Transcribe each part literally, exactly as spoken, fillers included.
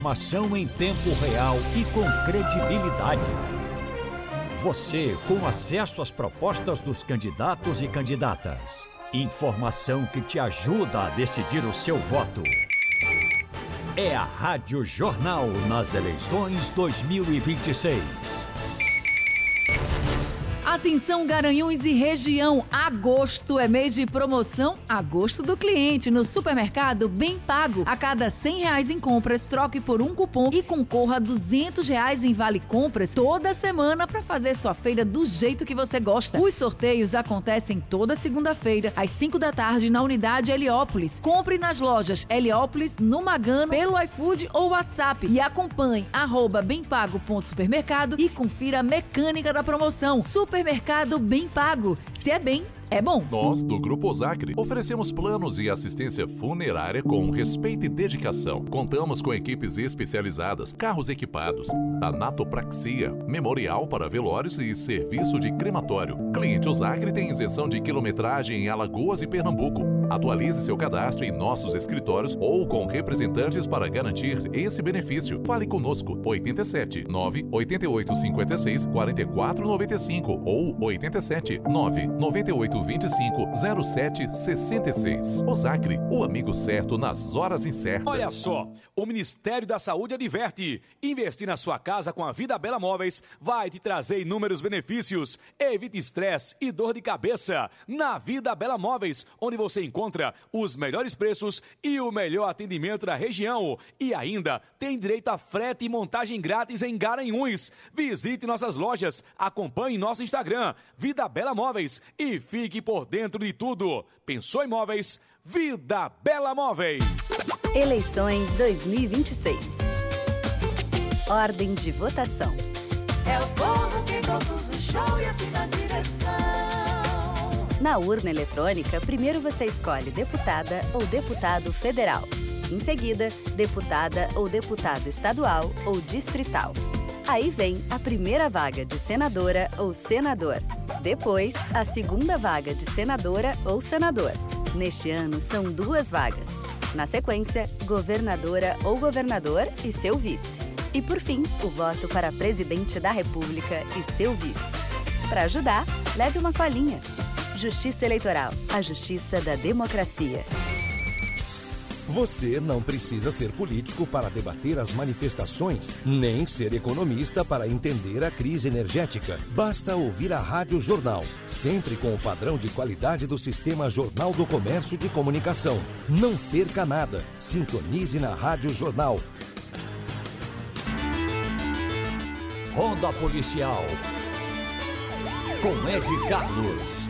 Informação em tempo real e com credibilidade. Você com acesso às propostas dos candidatos e candidatas. Informação que te ajuda a decidir o seu voto. É a Rádio Jornal nas eleições dois mil e vinte e seis. Atenção, Garanhuns e região, agosto é mês de promoção Agosto do Cliente no supermercado Bem Pago. A cada cem reais em compras, troque por um cupom e concorra a duzentos reais em vale compras toda semana para fazer sua feira do jeito que você gosta. Os sorteios acontecem toda segunda-feira, às cinco da tarde, na unidade Heliópolis. Compre nas lojas Heliópolis, no Magano, pelo iFood ou WhatsApp e acompanhe arroba bempago.supermercado e confira a mecânica da promoção. Supermercado Bem Pago. Se é bem, é bom. Nós, do Grupo Osacre, oferecemos planos e assistência funerária com respeito e dedicação. Contamos com equipes especializadas, carros equipados, tanatopraxia, memorial para velórios e serviço de crematório. Cliente Osacre tem isenção de quilometragem em Alagoas e Pernambuco. Atualize seu cadastro em nossos escritórios ou com representantes para garantir esse benefício. Fale conosco, oito sete nove oito oito cinco seis quatro quatro nove cinco ou oito sete nove nove oito vinte e cinco zero sete sessenta e seis. Osacre, o amigo certo nas horas incertas. Olha só, o Ministério da Saúde adverte: investir na sua casa com a Vida Bela Móveis vai te trazer inúmeros benefícios. Evite estresse e dor de cabeça. Na Vida Bela Móveis, onde você encontra os melhores preços e o melhor atendimento da região. E ainda tem direito a frete e montagem grátis em Garanhuns. Visite nossas lojas, acompanhe nosso Instagram, Vida Bela Móveis, e fique por dentro de tudo. Pensou em móveis? Vida Bela Móveis. Eleições dois mil e vinte e seis. Ordem de votação. É o povo que produz o show e assim na direção. Na urna eletrônica, primeiro você escolhe deputada ou deputado federal. Em seguida, deputada ou deputado estadual ou distrital. Aí vem a primeira vaga de senadora ou senador. Depois, a segunda vaga de senadora ou senador. Neste ano, são duas vagas. Na sequência, governadora ou governador e seu vice. E, por fim, o voto para presidente da República e seu vice. Para ajudar, leve uma colinha. Justiça Eleitoral, a justiça da democracia. Você não precisa ser político para debater as manifestações, nem ser economista para entender a crise energética. Basta ouvir a Rádio Jornal, sempre com o padrão de qualidade do Sistema Jornal do Comércio de Comunicação. Não perca nada. Sintonize na Rádio Jornal. Ronda Policial. Com Ed Carlos.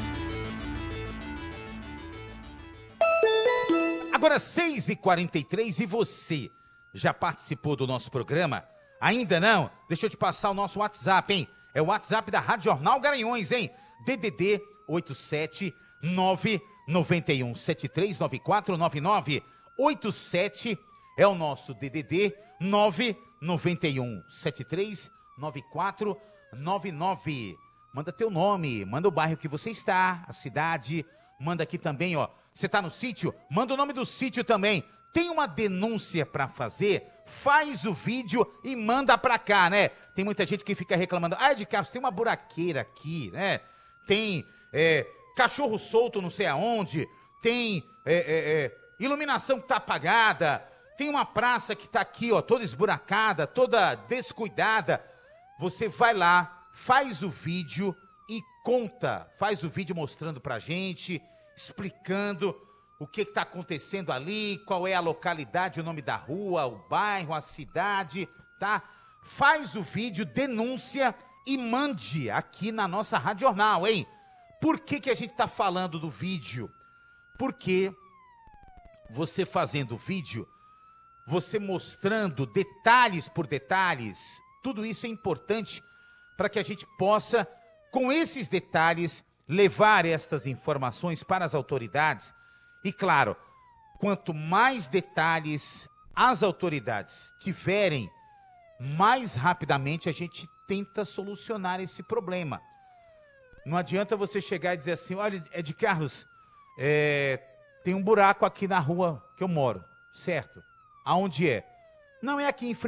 Agora seis e quarenta e três e você já participou do nosso programa? Ainda não? Deixa eu te passar o nosso WhatsApp, hein? É o WhatsApp da Rádio Jornal Garanhuns, hein? D D D oito sete nove nove um sete três nove quatro nove nove. oito sete é o nosso D D D nove nove um sete três nove quatro nove nove. Manda teu nome, manda o bairro que você está, a cidade. Manda aqui também, ó. Você tá no sítio? Manda o nome do sítio também. Tem uma denúncia pra fazer? Faz o vídeo e manda pra cá, né? Tem muita gente que fica reclamando. Ah, Ed Carlos, tem uma buraqueira aqui, né? Tem é, cachorro solto não sei aonde. Tem é, é, é, iluminação que tá apagada. Tem uma praça que tá aqui, ó, toda esburacada, toda descuidada. Você vai lá, faz o vídeo e conta. Faz o vídeo mostrando pra gente, explicando o que está acontecendo ali, qual é a localidade, o nome da rua, o bairro, a cidade, tá? Faz o vídeo, denúncia e mande aqui na nossa Rádio Jornal, hein? Por que que a gente está falando do vídeo? Porque você fazendo o vídeo, você mostrando detalhes por detalhes, tudo isso é importante para que a gente possa, com esses detalhes, levar estas informações para as autoridades. E claro, quanto mais detalhes as autoridades tiverem, mais rapidamente a gente tenta solucionar esse problema. Não adianta você chegar e dizer assim, olha, Ed Carlos, é, tem um buraco aqui na rua que eu moro, certo? Aonde é? Não é aqui em frente.